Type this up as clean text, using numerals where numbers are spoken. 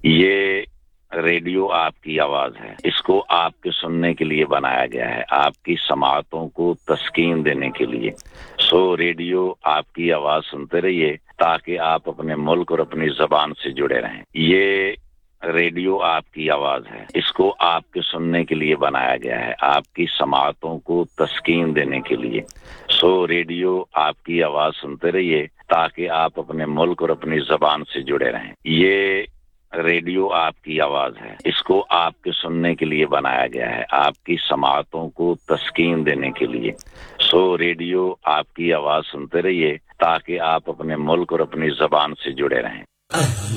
ये रेडियो आपकी आवाज है। इसको आपके सुनने के लिए बनाया गया है, आपकी समाअतों को तस्कीन देने के लिए। सो रेडियो आपकी आवाज सुनते रहिए ताकि आप अपने मुल्क और अपनी जबान से जुड़े रहें। ये रेडियो आपकी आवाज है। इसको आपके सुनने के लिए बनाया गया है, आपकी समाअतों को तस्कीन देने के लिए। सो रेडियो आपकी आवाज सुनते रहिए ताकि आप अपने मुल्क और अपनी जबान से जुड़े रहें। ये रेडियो आपकी आवाज है। इसको आपके सुनने के लिए बनाया गया है, आपकी समाअतों को तस्कीन देने के लिए। सो रेडियो आपकी आवाज सुनते रहिए ताकि आप अपने मुल्क और अपनी जबान से जुड़े रहें।